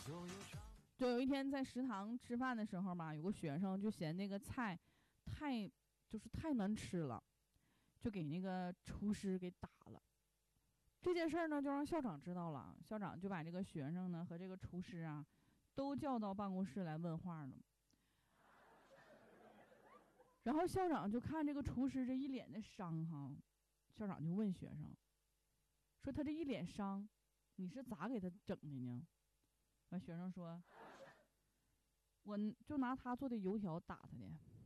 就有一天在食堂吃饭的时候吧，有个学生就嫌那个菜太难吃了，就给那个厨师给打了。这件事儿呢，就让校长知道了，校长就把这个学生呢和这个厨师啊都叫到办公室来问话了。然后校长就看这个厨师这一脸的伤哈，校长就问学生说：“他这一脸伤，你是咋给他整的呢？”完，学生说：“我就拿他做的油条打他的。”